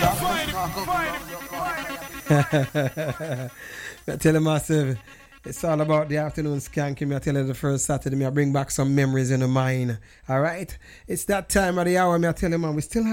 I tell you myself, it's all about the afternoon skanking. I tell you the first Saturday, I bring back some memories in the mind. All right? It's that time of the hour, I tell you, man, we still